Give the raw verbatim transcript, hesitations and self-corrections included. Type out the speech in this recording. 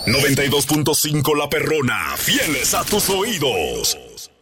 noventa y dos punto cinco La Perrona, fieles a tus oídos.